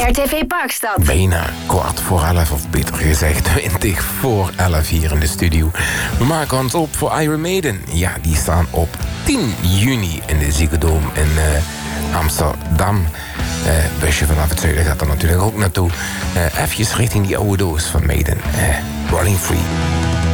RTV Parkstad. Bijna 11:15, of beter gezegd 20:11 hier in de studio. We maken ons op voor Iron Maiden. Ja, die staan op 10 juni in de Ziggo Dome in Amsterdam. Busje vanaf het zuiden gaat er natuurlijk ook naartoe. Even richting die oude doos van Maiden. Rolling Free.